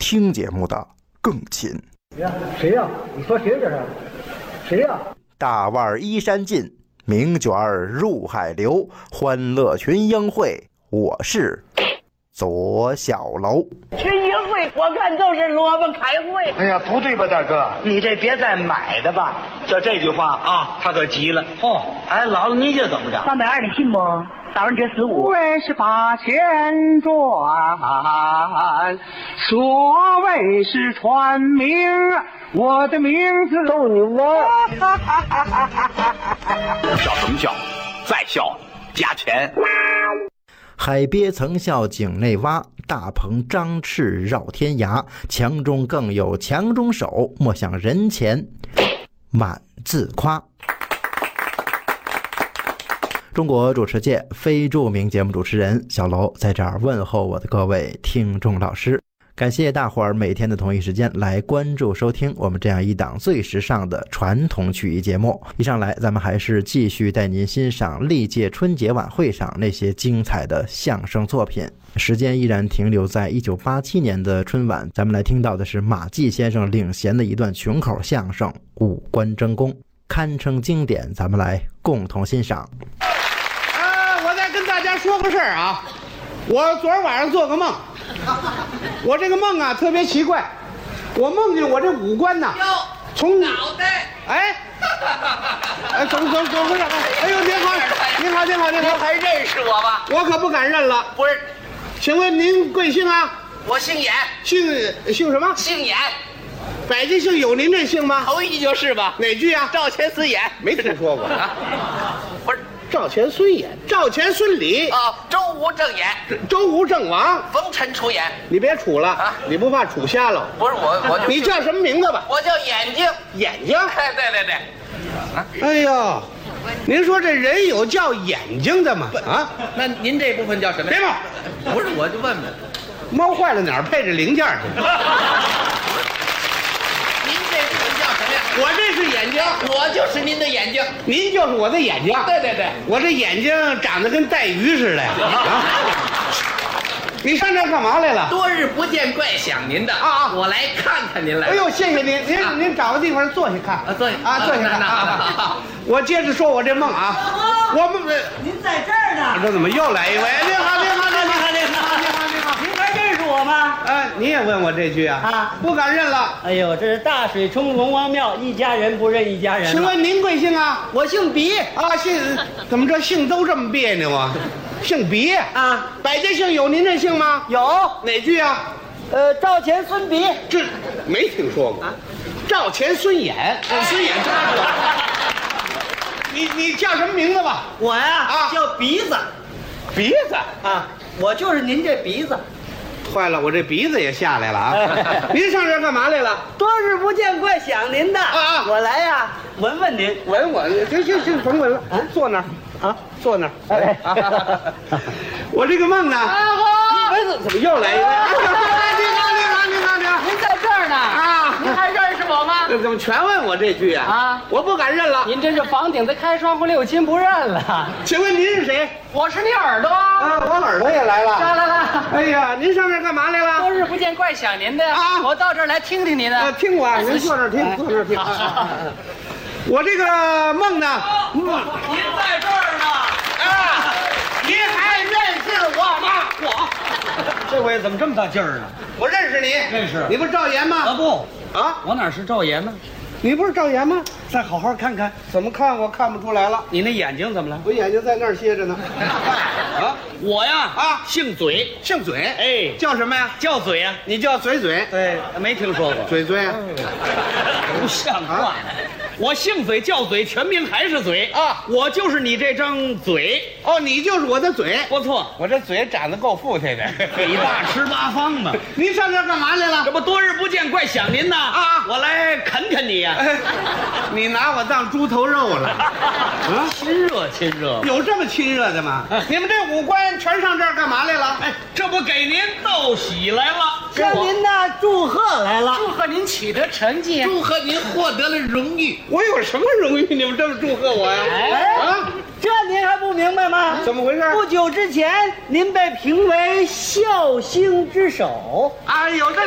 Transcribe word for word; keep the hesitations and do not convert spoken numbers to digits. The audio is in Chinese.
听节目的更亲。 谁呀、啊？你说谁这是？谁呀、啊？ 大腕依山尽，名卷入海流，欢乐群英会，我是左小楼。 群英会我看都是萝卜开会。 哎呀，不对吧，大哥？你这别再买的吧。就这句话啊，他可急了。哦，哎，姥姥你这怎么着？ 三百二，你信不？打完这十五， 为是八千转，所谓是传名，我的名字逗你玩。 笑什么笑？再笑加钱。 海鳖曾笑井内蛙，大鹏张翅绕天涯。强中更有强中手，莫向人前满自夸。中国主持界非著名节目主持人小楼在这儿问候我的各位听众老师，感谢大伙儿每天的同一时间来关注收听我们这样一档最时尚的传统曲艺节目。一上来咱们还是继续带您欣赏历届春节晚会上那些精彩的相声作品，时间依然停留在一九八七年的春晚，咱们来听到的是马季先生领衔的一段群口相声《五官争功》，堪称经典，咱们来共同欣赏。 跟大家说个事儿啊，我昨儿晚上做个梦，我这个梦啊特别奇怪，我梦见我这五官呐，从脑袋， 哎，哎，怎么怎么怎么回事？哎呦，您好，您好，您好，您好， 您还认识我吧？ 我可不敢认了。 不是， 请问您贵姓啊？ 我姓严。 姓姓什么？ 姓严。 百家姓有您这姓吗？ 头一句就是吧？ 哪句啊？ 赵钱孙严， 没听说过啊。 不是。 赵钱孙严，赵钱孙李啊，周吴郑严， 周吴郑王， 冯陈楚严。 你别杵了啊！ 你不怕杵瞎了？ 不是我，我就你叫什么名字吧？ 我叫眼睛， 眼睛。 哎，对对对。 啊，哎呦，您说这人有叫眼睛的吗？啊， 那您这部分叫什么？ 别冒！ 不是，我就问问， 猫坏了哪儿配着零件去？ 您这部分叫什么呀？ 我这是眼睛， 我就是您的眼睛， 您就是我的眼睛。 对对对， 我这眼睛长得跟带鱼似的呀！啊，你上这儿干嘛来了？ 多日不见，怪想您的啊！ 我来看看您来了。 哎呦，谢谢您，您、啊、您找个地方坐下看啊，坐下啊，坐下看啊。我接着说我这梦啊，我梦， 您在这儿呢？ 这怎么又来一位？您好，您好，您好，您好，您好，您好，您好。 您还认识我吗？ 哎，你也问我这句啊？啊，不敢认了。 哎呦，这是大水冲龙王庙，一家人不认一家人。 请问您贵姓啊？ 我姓鼻啊，姓怎么这姓都这么别扭啊？姓鼻啊？ 百家姓有您这姓吗？ 有。 哪句啊？ 呃，赵钱孙鼻。 这没听说过。啊，赵钱孙衍，哦，孙衍这个。你你叫什么名字吧？ 我呀， 啊， 叫鼻子。 鼻子啊，我就是您这鼻子。 坏了，我这鼻子也下来了啊！您上这儿干嘛来了？ 多日不见，怪想您的。 啊啊！ 我来呀，闻闻您。 闻我，行行行，甭闻了，啊，坐那儿，啊，坐那儿。哎，我这个梦呢？啊好，哎，怎么又来一位？你好，你好，你好，你好， 您在这儿呢啊！ 您还认识我吗？ 怎么全问我这句啊？啊，我不敢认了。 您真是房顶子开窗户六亲不认了。 请问您是谁？ 我是你耳朵啊，我耳朵也来了。 来来来， 哎呀，您上这儿干嘛来了？ 多日不见，怪想您的啊！我到这儿来听听您的。 啊，听我，您坐这儿听，坐这儿听。我这个梦呢？ 您在这儿呢。啊，您还认识我吗？ 我这回怎么这么大劲儿呢？ 我认识你， 认识。 你不是赵岩吗？ 啊不， 啊， 我哪是赵岩呢？ 你不是赵岩吗？ 再好好看看， 怎么看我看不出来了？ 你那眼睛怎么了？ 我眼睛在那儿歇着呢。啊， 我呀啊， 姓嘴， 姓嘴， 哎， 叫什么呀？ 叫嘴呀。 你叫嘴嘴？ 对，没听说过。 嘴嘴， 不像话。我姓嘴叫嘴，全名还是嘴啊！我就是你这张嘴哦，你就是我的嘴， 不错， 我这嘴长得够富态的， 北大吃八方嘛。 您上这儿干嘛来了？ 这不多日不见，怪想您呐啊！我来啃啃你呀、啊哎！你拿我当猪头肉了？ 啊，亲热亲热， 有这么亲热的吗？你们这五官全上这儿干嘛来了？ 哎，这不给您道喜来了， 向您的祝贺来了， 祝贺您取得成绩， 祝贺您获得了荣誉。 我有什么荣誉？你们这么祝贺我呀？ 哎啊！ 这您还不明白吗？ 怎么回事？ 不久之前，您被评为孝兴之首。 哎呦，这